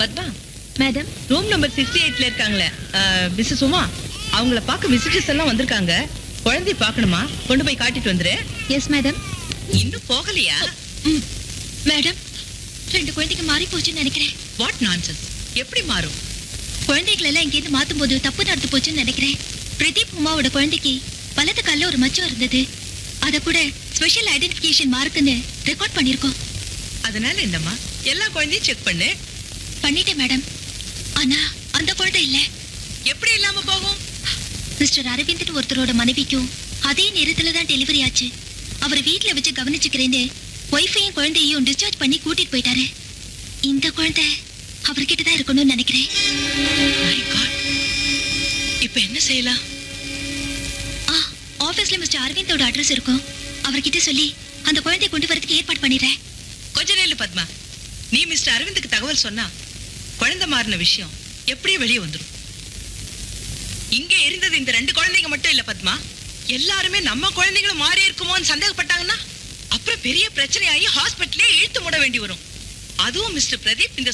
Padma madam, room number 68ல இருக்காங்களே Mrs Uma, அவங்கள பார்க்க விசிட்டர்ஸ் எல்லாம் வந்திருக்காங்க. குழந்தைய பார்க்கணுமா? கொண்டு போய் காட்டிட்டு வந்துரு. Yes madam. இன்னும் போகலையா? மேடம், 2 குழந்தைக்கு மாறி போச்சுன்னு நினைக்கிறேன். What nonsense? எப்படி மாறும்? குழந்தைகள் எல்லாம் இங்கேருந்து மாத்தும் போது தப்பு நடந்து போச்சுன்னு நினைக்கிறேன். பிரதீப் உமாவோட குழந்தைக்கு வலது கால்ல ஒரு மச்சம் இருந்தது. அத கூட ஸ்பெஷல் ஐடென்டிஃபிகேஷன் மார்க்னு ரெக்கார்ட் பண்ணிருக்கோம். அதனால என்னம்மா, எல்லா குழந்தையும் செக் பண்ணு. பண்ணிட்டேன் மேடம். ஆனா அந்த குழந்தை இல்ல. எப்படி இல்லாம போகும்? மிஸ்டர் அரவிந்த் ஒருத்தரோட மனைவிக்கும் அதே நேரத்துல தான் டெலிவரி ஆச்சு. அவர் வீட்ல வச்சு கவனிச்சுக்கிறேன்னு ஒய்ஃபையும் குழந்தையும் டிஸ்சார்ஜ் பண்ணி கூட்டிட்டு போயிட்டாரு. இந்த குழந்தை அவர்கிட்ட தான் இருக்கணும்னு நினைக்கிறேன். My God. இப்ப என்ன செய்யலாம்? ஆபீஸ்ல மிஸ்டர் அரவிந்தோட அட்ரஸ் இருக்கும். அவர்கிட்ட சொல்லி அந்த குழந்தையை கொண்டு வரதுக்கு ஏற்பாடு பண்ணிடுறேன். கொஞ்ச நேரம் பத்மா, நீ மிஸ்டர் அரவிந்துக்கு தகவல் சொன்னா குழந்தை மாறின விஷயம் எப்படியும் வெளியே வந்துடும். இங்க இருந்தது இந்த 2 குழந்தைங்க மட்டும் இல்ல பத்மா, எல்லாருமே நம்ம குழந்தைங்களும் மாறி இருக்குமோன்னு சந்தேகப்பட்டாங்கன்னா அப்புறம் பெரிய பிரச்சனையாகி ஹாஸ்பிட்டலே இழுத்து மூட வேண்டி வரும். அதுவும் மிஸ்டர் பிரதீப் இந்த